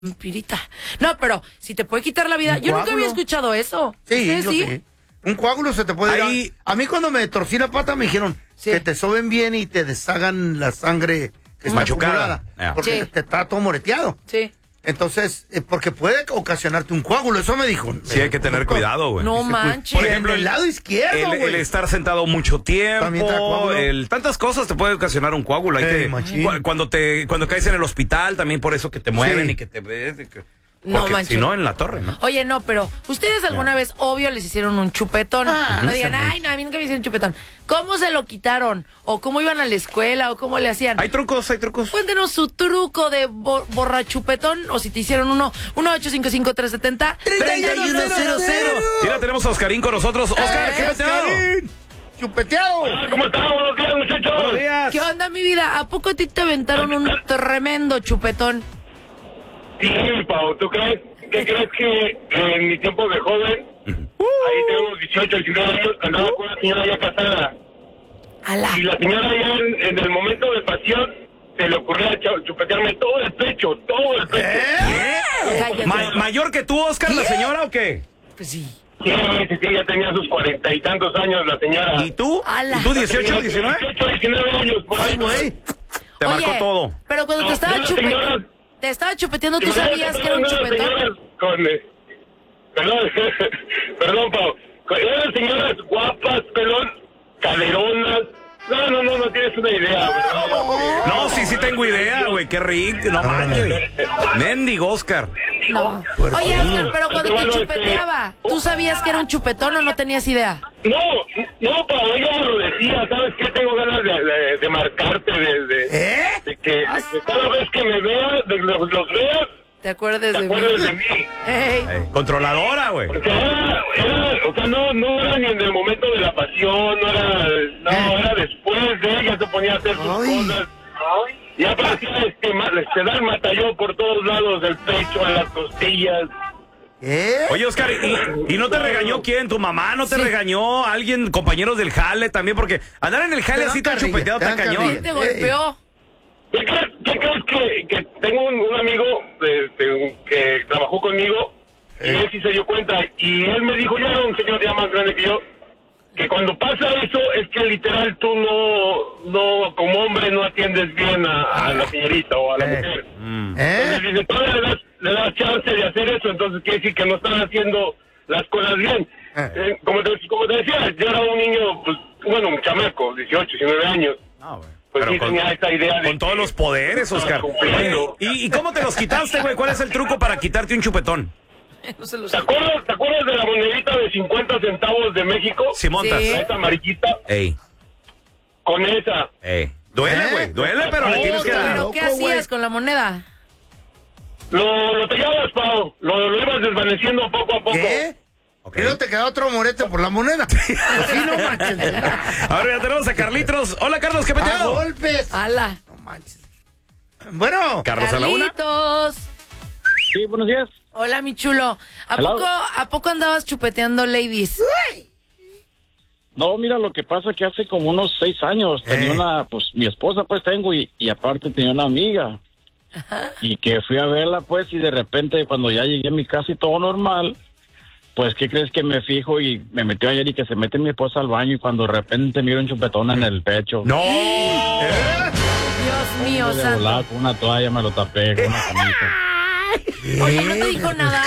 Pirita. No, pero si te puede quitar la vida. Yo nunca había escuchado eso. Sí, ¿Sí? Un coágulo se te puede Ahí... ir. A mí cuando me torcí la pata me dijeron que te soben bien y te deshagan la sangre que está machucada. Porque te está todo moreteado. Sí. Entonces, porque puede ocasionarte un coágulo, eso me dijo. Sí, hay que tener cuidado, güey. No manches. Por ejemplo, el lado izquierdo, el estar sentado mucho tiempo, tantas cosas te puede ocasionar un coágulo. Cuando caes en el hospital, también por eso que te mueven y que te ves. No manches. Si no, en la torre, ¿no? Oye, no, pero ustedes alguna vez, obvio, les hicieron un chupetón. No digan, ay, no, a mí nunca me hicieron un chupetón. ¿Cómo se lo quitaron? ¿O cómo iban a la escuela? ¿O cómo le hacían? Hay trucos. Cuéntenos su truco de borrachupetón, o si te hicieron 1-855-370-3100. Mira, tenemos a Oscarín con nosotros. Oscar, ¿qué peteado? ¡Chupeteado! ¿Cómo estamos? Buenos días, muchachos. Buenos días. ¿Qué onda, mi vida? ¿A poco a ti te aventaron un tremendo chupetón? Sí, Pau, ¿tú crees? ¿Qué crees que en mi tiempo de joven, ahí tengo unos 18, 19 años, andaba con una señora ya casada? ¡Ala! Y la señora ya en el momento de pasión se le ocurría chupetearme todo el pecho. Cállate. ¿Mayor que tú, Oscar, la señora o qué? Pues sí. Sí, ya tenía sus 40 y tantos años la señora. ¿Y tú? ¡Ala! ¿Y tú 18, 19? 18, 19 años, por ahí. Te Oye, marcó todo. Pero cuando te estaba chupeteando, ¿tú sabías que era un chupetón? Perdón, Pau. Eran señoras guapas, pelón, caderonas. No tienes una idea, ¿verdad? No, sí tengo idea, güey. Qué rico. No manches. Mendigo, Oscar. No. Oye, Oscar, pero cuando te chupeteaba, ¿tú sabías que era un chupetón o no tenías idea? No, Pau, ella me lo decía. ¿Sabes qué? Tengo ganas de marcarte, de que cada vez que me veas, los veas, ¿Te acuerdas de mí. Ey. Controladora, güey. Porque no era ni en el momento de la pasión, era después de ella se ponía a hacer sus cosas. Ya parecía se da el matallón por todos lados del pecho, a las costillas. Oye, Oscar, ¿y no te regañó quién? ¿Tu mamá no te regañó? ¿Alguien, compañeros del jale también? Porque andar en el jale así tan chupeteado tan cañón. ¿Te golpeó? ¿Qué crees que tengo un amigo que trabajó conmigo y él sí se dio cuenta? Y él me dijo, ya era un señor ya más grande que yo, que cuando pasa eso es que literal tú no como hombre no atiendes bien a la señorita o a la mujer. Entonces dice, todavía le das chance de hacer eso, entonces quiere decir que no están haciendo las cosas bien. Como te decía, yo era un niño, pues, un chamaco, 18, 19 años. Pues pero sí tenía esta idea con todos los poderes, Oscar. ¿Y cómo te los quitaste, güey? ¿Cuál es el truco para quitarte un chupetón? No se lo ¿Te acuerdas de la monedita de 50 centavos de México? Si montas. Sí. Esa amarillita. Ey. Con esa. Duele, güey. Duele, pero le tienes que dar. ¿Pero qué hacías con la moneda? Lo pegabas, Pau. Lo ibas desvaneciendo poco a poco. ¿Qué? ¿Y no te queda otro morete por la moneda? Así no manches. Ahora ya tenemos a Carlitos. Hola, Carlos, ¿qué ¡A peteado? golpes! ¡Hala! No manches. Bueno. Carlos a la una. Carlitos. Sí, buenos días. Hola, mi chulo. ¿A poco andabas chupeteando ladies? No, mira, lo que pasa es que hace como unos 6 años tenía mi esposa pues tengo y aparte tenía una amiga. Ajá. Y que fui a verla pues y de repente cuando ya llegué a mi casa y todo normal, pues ¿qué crees que me fijo y me metió ayer y que se mete mi esposa al baño y cuando de repente miro un chupetón en el pecho? ¡No! Dios mío, De santo. volada, con una toalla me lo tapé con una camisa. Oye, ¿no te dijo nada?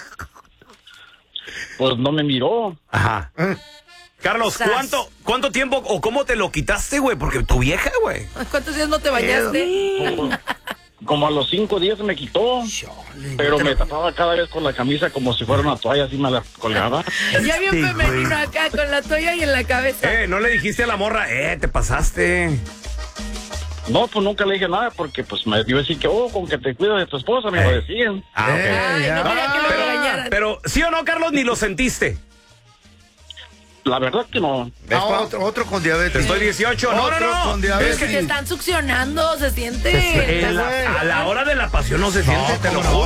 Pues no me miró. Ajá. Carlos, ¿cuánto tiempo o cómo te lo quitaste, güey? Porque tu vieja, güey. ¿Cuántos días no te bañaste? Como a los 5 días me quitó, pero me tapaba cada vez con la camisa como si fuera una toalla, así me la colgaba. Ya bien femenino acá con la toalla y en la cabeza. No le dijiste a la morra, te pasaste. No, pues nunca le dije nada porque pues me iba a decir que, con que te cuidas de tu esposa, me lo decían. Ah, ok. Ay, no quería que lo regañaran. Pero, ¿sí o no, Carlos, ni lo sentiste? La verdad que no. Otro con diabetes. Estoy 18. Otro con diabetes. Es que te están succionando, se siente. A la hora de la pasión no se siente, te lo juro.